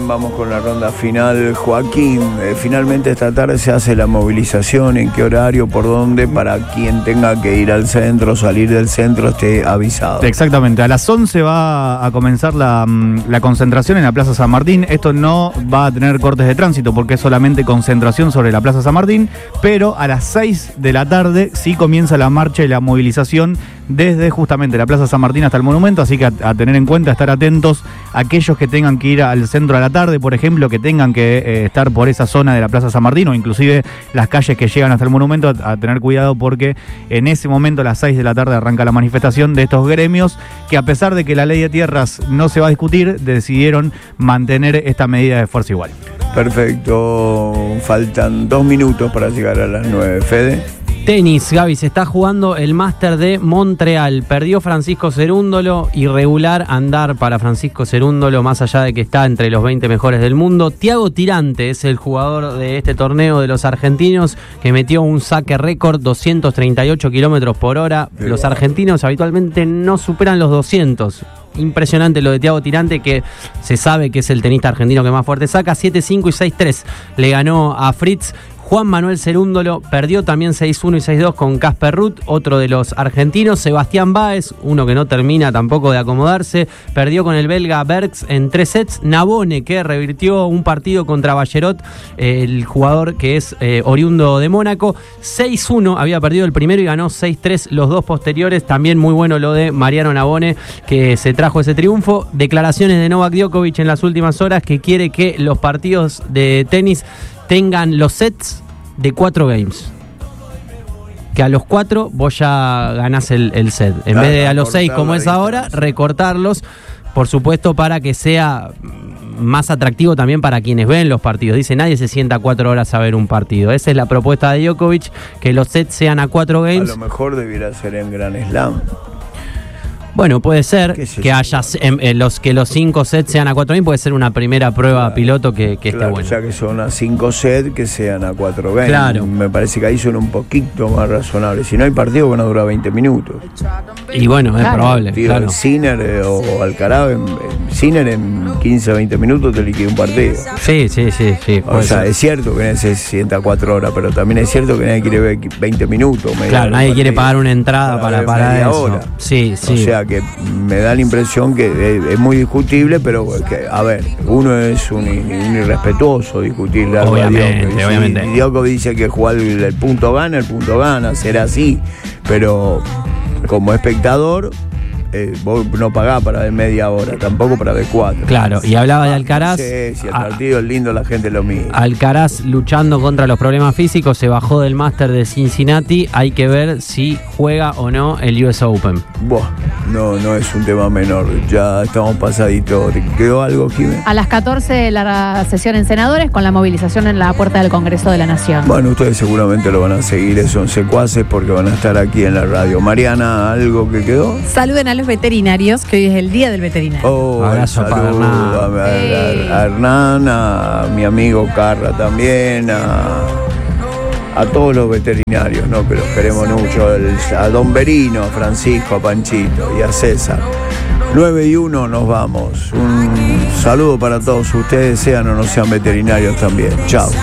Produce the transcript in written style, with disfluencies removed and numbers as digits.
vamos con la ronda final. Joaquín, finalmente esta tarde se hace la movilización. ¿En qué horario? ¿Por dónde? Para quien tenga que ir al centro, salir del centro, esté avisado. Exactamente, a las 11 va a comenzar la concentración en la Plaza San Martín. Esto no va a tener cortes de tránsito porque es solamente concentración sobre la Plaza San Martín, pero a las 6 de la tarde sí comienza la marcha y la movilización desde justamente la Plaza San Martín hasta el monumento, así que a tener en cuenta, estar atentos a aquellos que tengan que ir al centro a la tarde, por ejemplo, que tengan que estar por esa zona de la Plaza San Martín o inclusive las calles que llegan hasta el monumento, a tener cuidado porque en ese momento a las 6 de la tarde arranca la manifestación de estos gremios que, a pesar de que la ley de tierras no se va a discutir, decidieron mantener esta medida de fuerza igual. Perfecto, faltan 2 minutos para llegar a las 9. Fede. Tenis, Gaby, se está jugando el Máster de Montreal. Perdió Francisco Cerúndolo, irregular andar para Francisco Cerúndolo, más allá de que está entre los 20 mejores del mundo. Thiago Tirante es el jugador de este torneo de los argentinos que metió un saque récord, 238 kilómetros por hora. Los argentinos habitualmente no superan los 200. Impresionante lo de Thiago Tirante, que se sabe que es el tenista argentino que más fuerte saca. 7-5 y 6-3 le ganó a Fritz. Juan Manuel Cerúndolo perdió también 6-1 y 6-2 con Casper Ruud, otro de los argentinos. Sebastián Báez, uno que no termina tampoco de acomodarse, perdió con el belga Bergs en 3 sets. Nabone, que revirtió un partido contra Ballerot, el jugador que es oriundo de Mónaco. 6-1, había perdido el primero y ganó 6-3 los dos posteriores. También muy bueno lo de Mariano Nabone, que se trajo ese triunfo. Declaraciones de Novak Djokovic en las últimas horas, que quiere que los partidos de tenis tengan los sets de 4 games. Que a los 4 vos ya ganás el set. En vez de a los 6 como es ahora, recortarlos, por supuesto, para que sea más atractivo también para quienes ven los partidos. Dice, nadie se sienta 4 horas a ver un partido. Esa es la propuesta de Djokovic, que los sets sean a 4 games. A lo mejor debiera ser en Grand Slam. Bueno, puede ser que haya los 5 sets sean a 4 games, puede ser una primera prueba piloto que esté buena. Ya que son a 5 sets, que sean a 4 games. Claro. Me parece que ahí son un poquito más razonables. Si no, hay partido que no dura 20 minutos. Y bueno, es probable. Claro. Sinner o Alcaraz, Sinner en 15 o 20 minutos te liquida un partido. Sí. O sea, es cierto que nadie se sienta 4 horas, pero también es cierto que nadie quiere ver 20 minutos. Claro, nadie quiere pagar una entrada para eso. Hora. Sí. O sea que me da la impresión que es muy discutible, pero que, a ver, uno es un irrespetuoso discutirle algo a Djokovic. Obviamente. Si Djokovic dice que jugar el punto gana, será así. Pero como espectador, vos no pagás para ver media hora, tampoco para ver 4. Claro, y hablaba de Alcaraz. Sí, si el partido es lindo, la gente lo mira. Alcaraz luchando contra los problemas físicos, se bajó del Máster de Cincinnati. Hay que ver si juega o no el US Open. No es un tema menor. Ya estamos pasaditos. ¿Te quedó algo, Jiménez? A las 14 la sesión en senadores con la movilización en la puerta del Congreso de la Nación. Bueno, ustedes seguramente lo van a seguir, son secuaces porque van a estar aquí en la radio. Mariana, ¿algo que quedó? Saluden a los veterinarios, que hoy es el Día del Veterinario. Abrazo para Hernán. A Hernán, a mi amigo Carra también, a todos los veterinarios, ¿no? Que los queremos mucho, a Don Berino, a Francisco, a Panchito y a César. 9:01 nos vamos. Un saludo para todos ustedes, sean o no sean veterinarios también. Chao.